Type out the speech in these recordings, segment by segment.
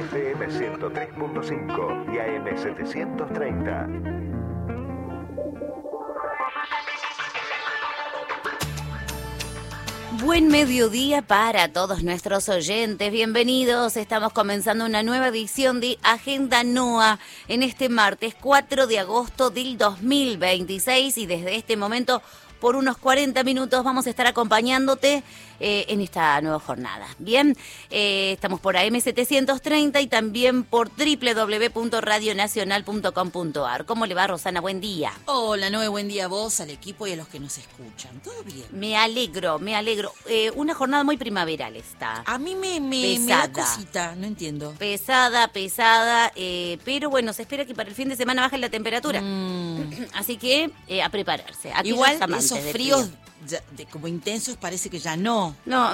FM 103.5 y AM 730. Buen mediodía para todos nuestros oyentes, bienvenidos. Estamos comenzando una nueva edición de Agenda NOA en este martes 4 de agosto del 2026 y desde este momento por unos 40 minutos vamos a estar acompañándote en esta nueva jornada. Bien, estamos por AM 730 y también por www.radionacional.com.ar. ¿Cómo le va, Rosana? Buen día. Hola, Noé, buen día a vos, al equipo y a los que nos escuchan. ¿Todo bien? Me alegro. Una jornada muy primaveral está. A mí me da cosita, no entiendo. Pesada, pero bueno, se espera que para el fin de semana baje la temperatura. Así que a prepararse. Igual esos fríos como intensos parece que ya no. No,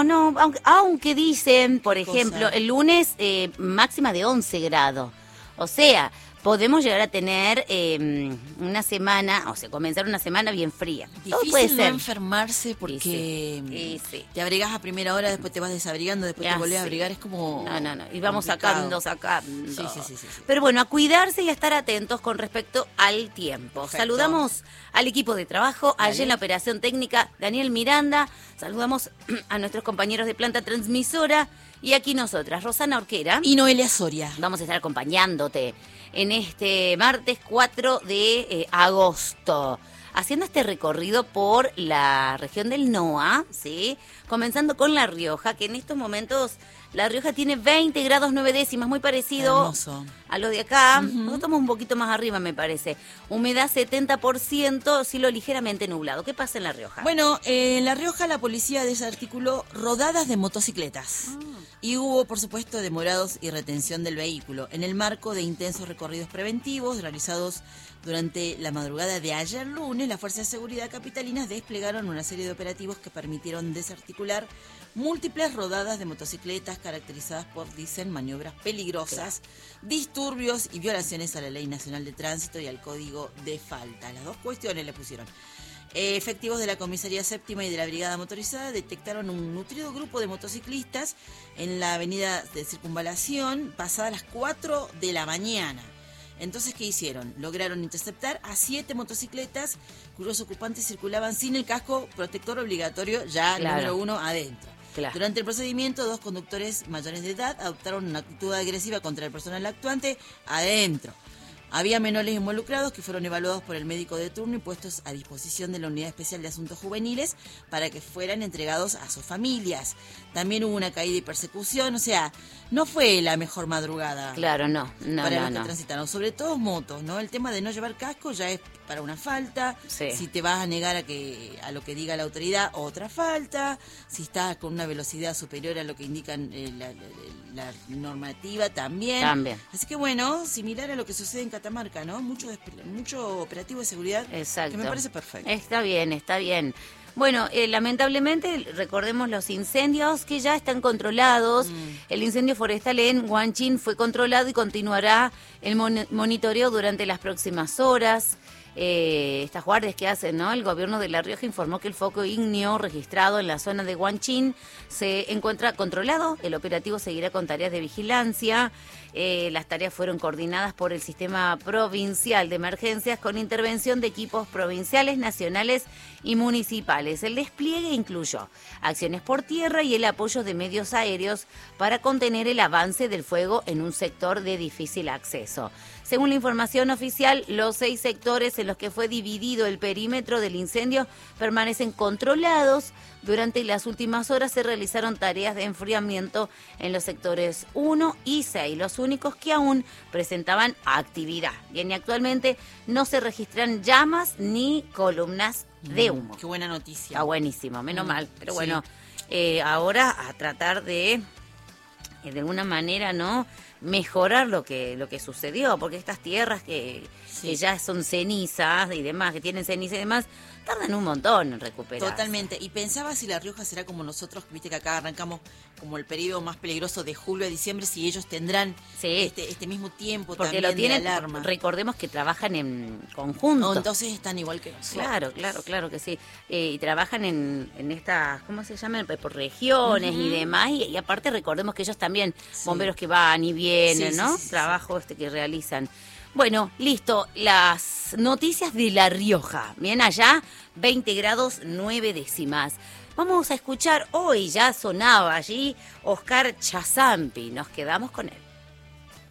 aunque dicen, por ejemplo, el lunes máxima de 11 grados. O sea, podemos llegar a tener una semana, o sea, comenzar una semana bien fría. Todo puede Difícil no ser. enfermarse porque Sí. te abrigás a primera hora, después te vas desabrigando, después te volvés a abrigar, es como No. Y vamos complicado. sacando. Sí. Pero bueno, a cuidarse y a estar atentos con respecto al tiempo. Perfecto. Saludamos al equipo de trabajo, allí en la operación técnica, Daniel Miranda. Saludamos a nuestros compañeros de planta transmisora y aquí nosotras, Rosana Orquera. Y Noelia Soria. Vamos a estar acompañándote en este martes 4 de agosto, haciendo este recorrido por la región del NOA, ¿sí? Comenzando con La Rioja, que en estos momentos La Rioja tiene 20 grados 9 décimas, muy parecido Hermoso. a lo de acá. Nosotros estamos un poquito más arriba, me parece. Humedad 70%, cielo ligeramente nublado. ¿Qué pasa en La Rioja? Bueno, en La Rioja la policía desarticuló rodadas de motocicletas y hubo, por supuesto, demorados y retención del vehículo en el marco de intensos recorridos preventivos realizados durante la madrugada de ayer lunes. Las fuerzas de seguridad capitalinas desplegaron una serie de operativos que permitieron desarticular múltiples rodadas de motocicletas caracterizadas por, dicen, maniobras peligrosas, disturbios y violaciones a la Ley Nacional de Tránsito y al Código de Falta. Las dos cuestiones le pusieron. Efectivos de la Comisaría Séptima y de la Brigada Motorizada detectaron un nutrido grupo de motociclistas en la avenida de Circunvalación pasadas las 4 de la mañana. Entonces, ¿qué hicieron? Lograron interceptar a 7 motocicletas cuyos ocupantes circulaban sin el casco protector obligatorio, ya número 1 adentro. Claro. Durante el procedimiento, 2 conductores mayores de edad adoptaron una actitud agresiva contra el personal actuante adentro. Había menores involucrados que fueron evaluados por el médico de turno y puestos a disposición de la Unidad Especial de Asuntos Juveniles para que fueran entregados a sus familias. También hubo una caída y persecución, o sea, no fue la mejor madrugada. Claro, no. Para los que transitaron, sobre todo motos, ¿no? El tema de no llevar casco ya es para una falta. Sí. Si te vas a negar a lo que diga la autoridad, otra falta. Si estás con una velocidad superior a lo que indican la normativa, también. Así que bueno, similar a lo que sucede en Catamarca, ¿no? Mucho operativo de seguridad. Exacto. Que me parece perfecto. Está bien. Bueno, lamentablemente, recordemos los incendios que ya están controlados. El incendio forestal en Huanchín fue controlado y continuará el monitoreo durante las próximas horas. Estas guardias que hacen, ¿no? El gobierno de La Rioja informó que el foco ígneo registrado en la zona de Huanchín se encuentra controlado. El operativo seguirá con tareas de vigilancia. Las tareas fueron coordinadas por el Sistema Provincial de Emergencias con intervención de equipos provinciales, nacionales y municipales. El despliegue incluyó acciones por tierra y el apoyo de medios aéreos para contener el avance del fuego en un sector de difícil acceso. Según la información oficial, los 6 sectores en los que fue dividido el perímetro del incendio permanecen controlados. Durante las últimas horas se realizaron tareas de enfriamiento en los sectores 1 y 6, los únicos que aún presentaban actividad. Bien, y actualmente no se registran llamas ni columnas de humo. Qué buena noticia. Está buenísimo, menos mal. Pero bueno, ahora a tratar de alguna manera, ¿no?, mejorar lo que sucedió, porque estas tierras que ya son cenizas y demás, que tienen ceniza y demás, tardan un montón en recuperar. Totalmente. Y pensaba si La Rioja será como nosotros, viste que acá arrancamos como el periodo más peligroso de julio a diciembre, si ellos tendrán este mismo tiempo porque también lo tienen, de alarma. Recordemos que trabajan en conjunto. No, entonces están igual que nosotros. Claro que sí. Y trabajan en estas, ¿cómo se llaman? Por regiones y demás. Y aparte recordemos que ellos también también Sí. bomberos que van y vienen, Sí, ¿no? sí, sí, Trabajo que realizan. Bueno, listo, las noticias de La Rioja. Bien, allá 20 grados 9 décimas. Vamos a escuchar, hoy ya sonaba allí Oscar Chazampi, nos quedamos con él.